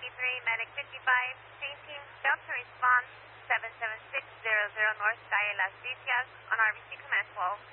Medic 55, same team, failed to respond, 77600 North Sky, Las Vicias, on RBC Command 12.